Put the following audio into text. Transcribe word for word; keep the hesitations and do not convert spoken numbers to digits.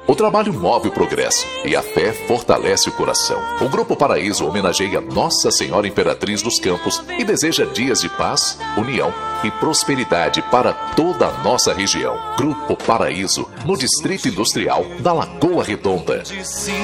O trabalho move o progresso e a fé fortalece o coração. O Grupo Paraíso homenageia Nossa Senhora Imperatriz dos Campos e deseja dias de paz, união e prosperidade para toda a nossa região. Grupo Paraíso, no Distrito Industrial da Lagoa Redonda.